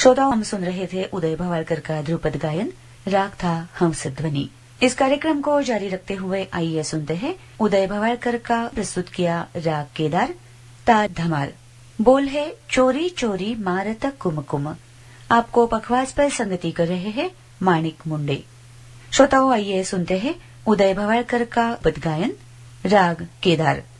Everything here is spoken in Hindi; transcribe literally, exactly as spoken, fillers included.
श्रोताओं, हम सुन रहे थे उदय भवालकर का ध्रुपद गायन, राग था हंसध्वनि। इस कार्यक्रम को जारी रखते हुए आइए सुनते हैं उदय भवालकर का प्रस्तुत किया राग केदार, तार धमाल। बोल है चोरी चोरी मारत कुमकुम। आपको पखवाज पर संगति कर रहे हैं माणिक मुंडे। श्रोताओं, आइए सुनते हैं उदय भवालकर का पद गायन, राग केदार।